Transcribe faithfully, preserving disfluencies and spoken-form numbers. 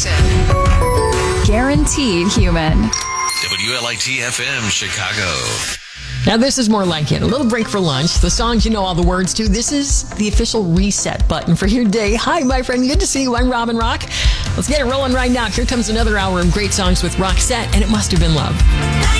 station. Guaranteed human. W L I T F M Chicago. Now this is more like it. A little break for lunch. The songs you know all the words to. This is the official reset button for your day. Hi, my friend. Good to see you. I'm Robin Rock. Let's get it rolling right now. Here comes another hour of great songs with Roxette, and It Must Have Been Love.